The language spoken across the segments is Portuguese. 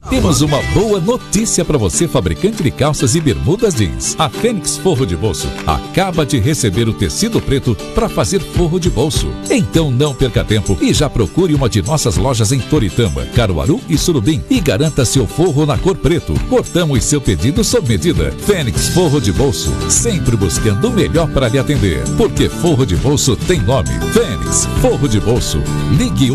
Temos uma boa notícia para você, fabricante de calças e bermudas jeans. A Fênix Forro de Bolso acaba de receber o tecido preto para fazer forro de bolso. Então não perca tempo e já procure uma de nossas lojas em Toritama, Caruaru e Surubim e garanta seu forro na cor preto. Cortamos seu pedido sob medida. Fênix Forro de Bolso, sempre buscando o melhor para lhe atender. Porque forro de bolso tem nome. Fênix Forro de Bolso. Ligue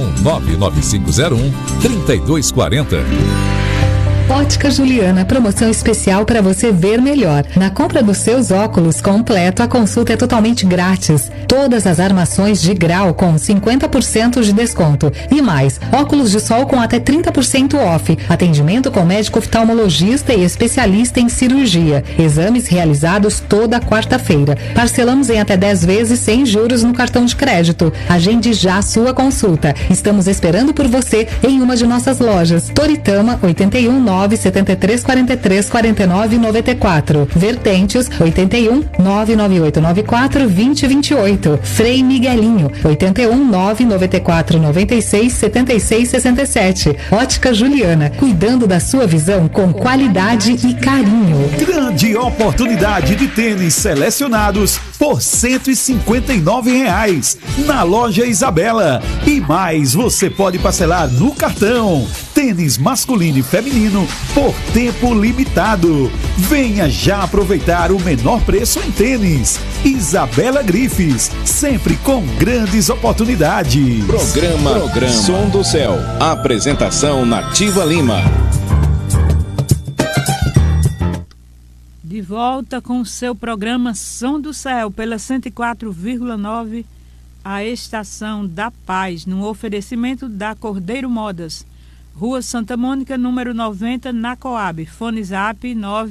8199501-3240. Ótica Juliana, promoção especial para você ver melhor. Na compra dos seus óculos completo, a consulta é totalmente grátis. Todas as armações de grau com 50% de desconto. E mais, óculos de sol com até 30% off. Atendimento com médico oftalmologista e especialista em cirurgia. Exames realizados toda quarta-feira. Parcelamos em até 10 vezes sem juros no cartão de crédito. Agende já a sua consulta. Estamos esperando por você em uma de nossas lojas. Toritama, 81 973 43 49 94. Vertentes 81 99894 2028. Frei Miguelinho 81 994 96 76 67. Ótica Juliana, cuidando da sua visão com qualidade e carinho. Grande oportunidade de tênis selecionados por R$159 na loja Isabela. E mais, você pode parcelar no cartão. Tênis masculino e feminino por tempo limitado. Venha já aproveitar o menor preço em tênis. Isabela Grifes, sempre com grandes oportunidades. Programa Som do Céu. Apresentação Nativa Lima. De volta com o seu programa Som do Céu pela 104,9, a Estação da Paz, no oferecimento da Cordeiro Modas. Rua Santa Mônica, número 90, na Coab. Fone Zap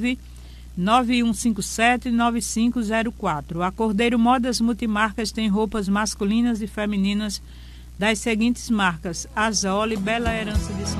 99157-9504. A Cordeiro Modas Multimarcas tem roupas masculinas e femininas das seguintes marcas: Azole, Bela Herança de São